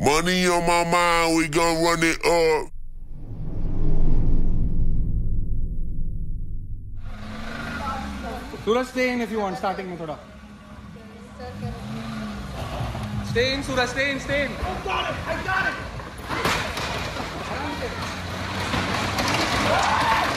Money on my mind, we gon' run it up. Suraj, stay in if you want, starting में थोड़ा. Stay in, Suraj, stay in, stay in. I got it, I got it.